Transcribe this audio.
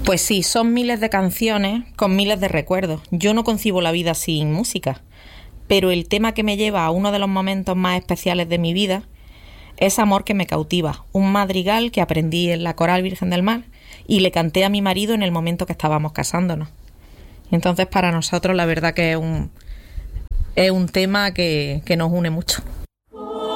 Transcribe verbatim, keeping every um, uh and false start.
Pues sí, son miles de canciones con miles de recuerdos. Yo no concibo la vida sin música, pero el tema que me lleva a uno de los momentos más especiales de mi vida es Amor que me cautiva, un madrigal que aprendí en la Coral Virgen del Mar y le canté a mi marido en el momento que estábamos casándonos. Entonces para nosotros la verdad que es un, es un tema que, que nos une mucho.